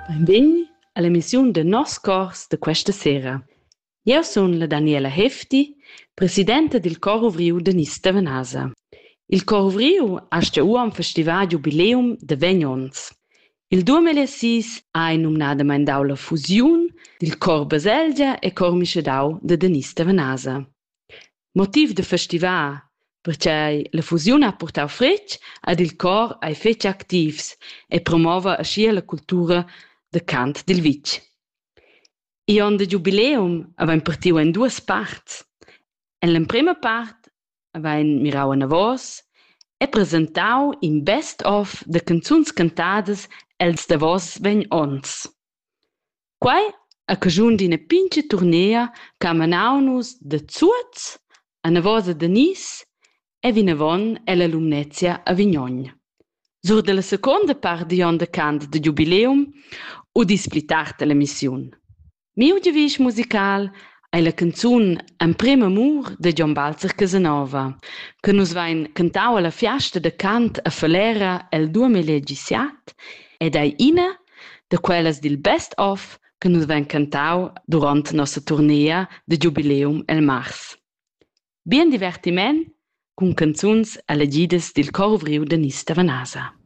Benvegni all'emissione del nos cors de questa sera. Io sono la Daniela Hefti, presidente del Coro Vriu de Nis Tavanasa. Il Coro Vriu ha stau un festival jubileum de 20 ans. Il 2006 ha nominadamein dau la fusiun del Cor Baselgia e Cor Mischedau de Nis Tavanasa. Motiv de festival perché la fusione ha portau freccia ad il cor ai fetg activs e promova aschi la cultura de cant dil vitg. I on de jubileum avain partiu in duas parts. En la prima part avain mirau a voz e presentau in best of de canzuns cantadas els davos 20 ons. Quai a cagiun d'ina pincha turnea ca manau-nus de Zuoz a Navosa de Nis e Vinavon e la Lumnezia a Vignogn. Sur de la seconda part di on de cant de jubileum u displitarta l'emissiun. Miu giavisch musical è la canzun An prem amur de Gian Balzer Casanova, che nus vain cantau alla fiasta de cant a Falera el 2017 ed è ina de quellas dil best of che nus vain cantau durant nossa turnea de jubileum el mars. Bien divertiment cun canzuns allegidas dil Coro Vriu de Nis Tavanasa.